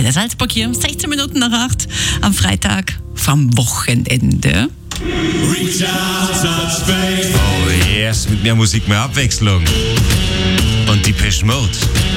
Peter Salzburg hier, 16 Minuten nach 8 am Freitag vom Wochenende. Oh yes, mit mehr Musik, mehr Abwechslung. Und Depeche Mode.